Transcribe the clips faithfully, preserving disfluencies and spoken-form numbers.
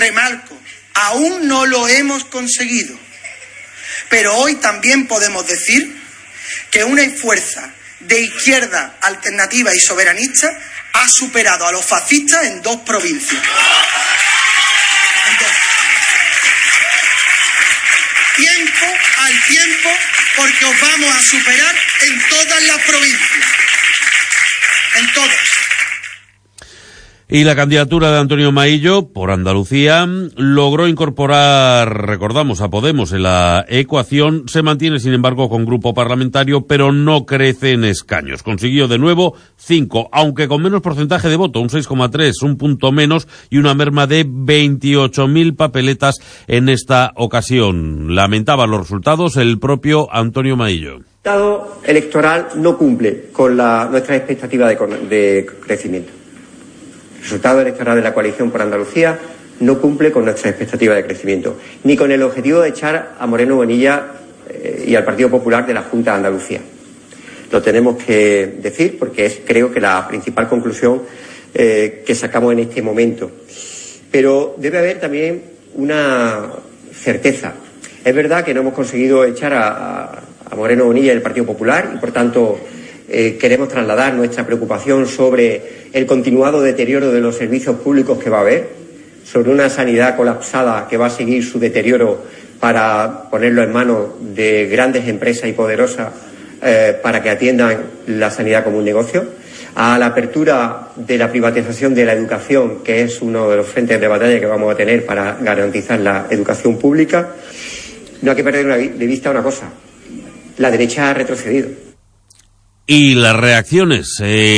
remarco, aún no lo hemos conseguido. Pero hoy también podemos decir que una fuerza de izquierda alternativa y soberanista ha superado a los fascistas en dos provincias. En dos. Tiempo al tiempo, porque os vamos a superar en todas las provincias. En todas. Y la candidatura de Antonio Maillo por Andalucía logró incorporar, recordamos, a Podemos en la ecuación. Se mantiene, sin embargo, con grupo parlamentario, pero no crece en escaños. Consiguió de nuevo cinco, aunque con menos porcentaje de voto, un seis coma tres, un punto menos y una merma de veintiocho mil papeletas en esta ocasión. Lamentaba los resultados el propio Antonio Maillo. El resultado electoral no cumple con la, nuestra expectativa de, de crecimiento. El resultado electoral de la coalición por Andalucía no cumple con nuestra expectativa de crecimiento, ni con el objetivo de echar a Moreno Bonilla eh, y al Partido Popular de la Junta de Andalucía. Lo tenemos que decir porque es, creo que, la principal conclusión eh, que sacamos en este momento. Pero debe haber también una certeza. Es verdad que no hemos conseguido echar a, a, a Moreno Bonilla y el Partido Popular y, por tanto, Eh, queremos trasladar nuestra preocupación sobre el continuado deterioro de los servicios públicos que va a haber, sobre una sanidad colapsada que va a seguir su deterioro para ponerlo en manos de grandes empresas y poderosas eh, para que atiendan la sanidad como un negocio, a la apertura de la privatización de la educación, que es uno de los frentes de batalla que vamos a tener para garantizar la educación pública. No hay que perder de vista una cosa: la derecha ha retrocedido. ¿Y las reacciones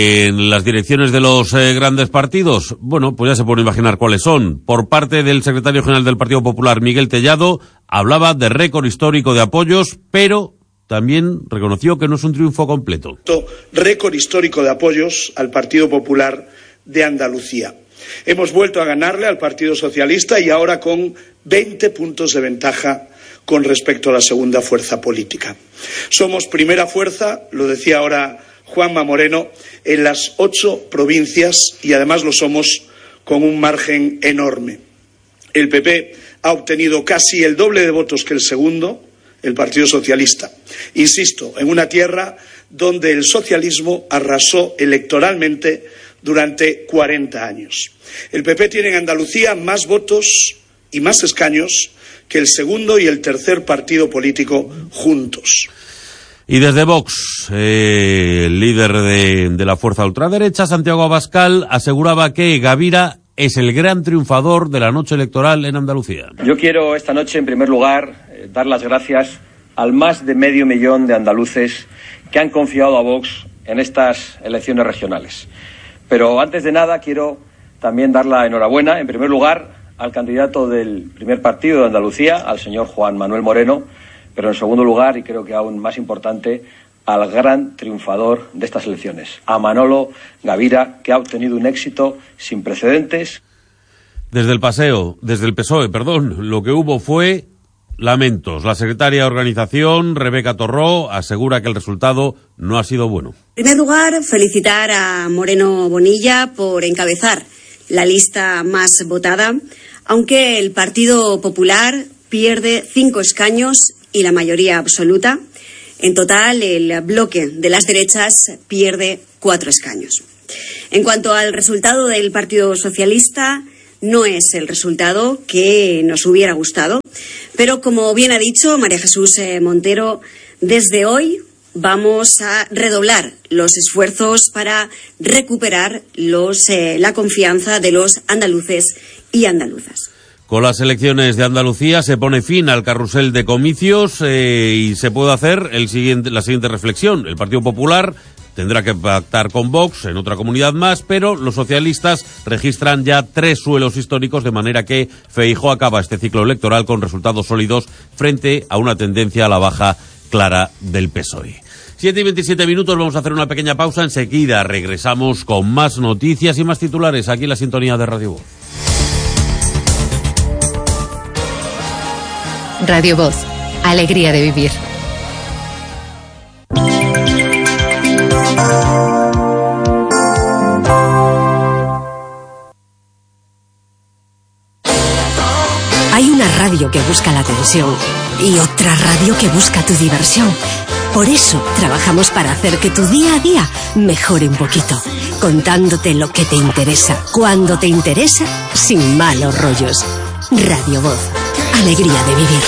en las direcciones de los eh, grandes partidos? Bueno, pues ya se puede imaginar cuáles son. Por parte del secretario general del Partido Popular, Miguel Tellado, hablaba de récord histórico de apoyos, pero también reconoció que no es un triunfo completo. Récord histórico de apoyos al Partido Popular de Andalucía. Hemos vuelto a ganarle al Partido Socialista y ahora con veinte puntos de ventaja con respecto a la segunda fuerza política. Somos primera fuerza, lo decía ahora Juanma Moreno, en las ocho provincias y además lo somos con un margen enorme. El P P ha obtenido casi el doble de votos que el segundo, el Partido Socialista. Insisto, en una tierra donde el socialismo arrasó electoralmente durante cuarenta años. El P P tiene en Andalucía más votos y más escaños que el segundo y el tercer partido político juntos. Y desde Vox, eh, el líder de, de la fuerza ultraderecha, Santiago Abascal, aseguraba que Gavira es el gran triunfador de la noche electoral en Andalucía. Yo quiero esta noche, en primer lugar, eh, dar las gracias al más de medio millón de andaluces que han confiado a Vox en estas elecciones regionales. Pero antes de nada quiero también dar la enhorabuena, en primer lugar, al candidato del primer partido de Andalucía, al señor Juan Manuel Moreno, pero en segundo lugar, y creo que aún más importante, al gran triunfador de estas elecciones, a Manolo Gavira, que ha obtenido un éxito sin precedentes. Desde el paseo, desde el P S O E, perdón, lo que hubo fue lamentos. La secretaria de organización, Rebeca Torró, asegura que el resultado no ha sido bueno. En primer lugar, felicitar a Moreno Bonilla por encabezar la lista más votada, aunque el Partido Popular pierde cinco escaños y la mayoría absoluta. En total, el bloque de las derechas pierde cuatro escaños. En cuanto al resultado del Partido Socialista, no es el resultado que nos hubiera gustado, pero como bien ha dicho María Jesús Montero, desde hoy vamos a redoblar los esfuerzos para recuperar los, eh, la confianza de los andaluces y andaluzas. Con las elecciones de Andalucía se pone fin al carrusel de comicios eh, y se puede hacer el siguiente, la siguiente reflexión. El Partido Popular tendrá que pactar con Vox en otra comunidad más, pero los socialistas registran ya tres suelos históricos, de manera que Feijóo acaba este ciclo electoral con resultados sólidos frente a una tendencia a la baja clara del P S O E. siete y veintisiete minutos, vamos a hacer una pequeña pausa. Enseguida regresamos con más noticias y más titulares aquí en la sintonía de Radio Voz. Radio Voz, alegría de vivir. radio que busca la atención y otra radio que busca tu diversión. Por eso trabajamos para hacer que tu día a día mejore un poquito, contándote lo que te interesa, cuando te interesa, sin malos rollos. Radio Voz, alegría de vivir.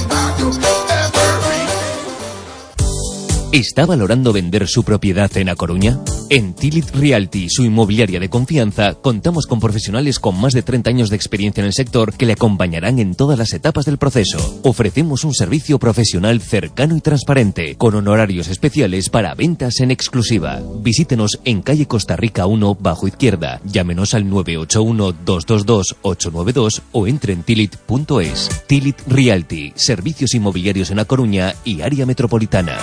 ¿Está valorando vender su propiedad en A Coruña? En Tilit Realty, su inmobiliaria de confianza, contamos con profesionales con más de treinta años de experiencia en el sector que le acompañarán en todas las etapas del proceso. Ofrecemos un servicio profesional cercano y transparente, con honorarios especiales para ventas en exclusiva. Visítenos en calle Costa Rica uno, bajo izquierda. Llámenos al nueve ocho uno, dos dos dos, ocho nueve dos o entre en tilit punto es. Tilit Realty, servicios inmobiliarios en A Coruña y área metropolitana.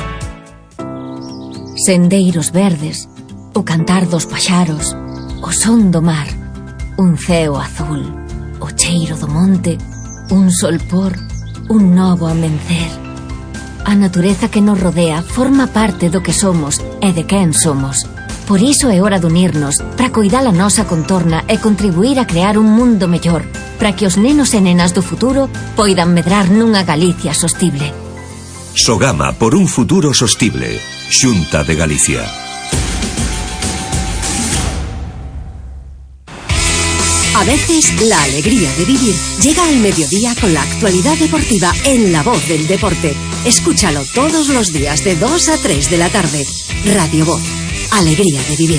Sendeiros verdes, o cantar dos paxaros, o son do mar, un ceo azul, o cheiro do monte, un solpor, un novo amencer. A natureza que nos rodea forma parte do que somos e de quen somos. Por iso é hora de unirnos para coidar a nosa contorna e contribuir a crear un mundo mellor, para que os nenos e nenas do futuro poidan medrar nunha Galicia sostible. Sogama por un futuro sostible. Xunta de Galicia. A veces la alegría de vivir llega al mediodía con la actualidad deportiva en La Voz del Deporte. Escúchalo todos los días de dos a tres de la tarde. Radio Voz, alegría de vivir.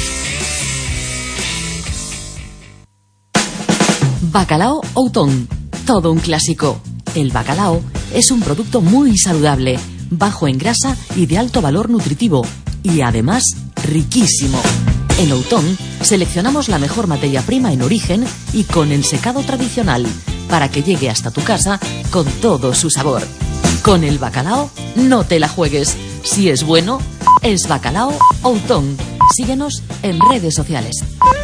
Bacalao Outón, todo un clásico. El bacalao es un producto muy saludable, bajo en grasa y de alto valor nutritivo, y además riquísimo. En Outón seleccionamos la mejor materia prima en origen y con ensecado tradicional, para que llegue hasta tu casa con todo su sabor. Con el bacalao no te la juegues. Si es bueno, es Bacalao Outón. Síguenos en redes sociales.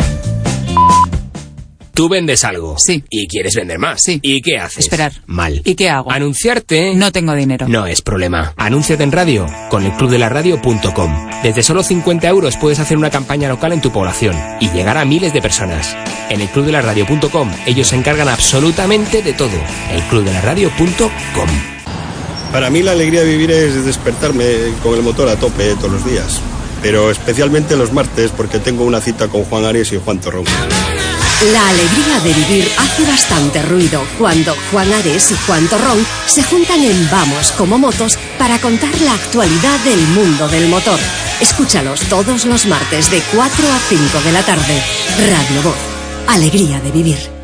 Tú vendes algo. Sí. Y quieres vender más. Sí. ¿Y qué haces? Esperar. Mal. ¿Y qué hago? Anunciarte. No tengo dinero. No es problema. Anúnciate en radio con el club de la radio punto com. Desde solo cincuenta euros puedes hacer una campaña local en tu población y llegar a miles de personas. En el club de la radio punto com ellos se encargan absolutamente de todo. el club de la radio punto com. Para mí la alegría de vivir es despertarme con el motor a tope todos los días. Pero especialmente los martes porque tengo una cita con Juan Ares y Juan Torrón. La alegría de vivir hace bastante ruido cuando Juan Ares y Juan Torrón se juntan en Vamos como Motos para contar la actualidad del mundo del motor. Escúchalos todos los martes de cuatro a cinco de la tarde. Radio Voz, alegría de vivir.